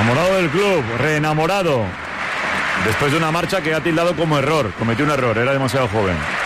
Enamorado del club, reenamorado. Después de una marcha que ha tildado como error, cometió un error, era demasiado joven.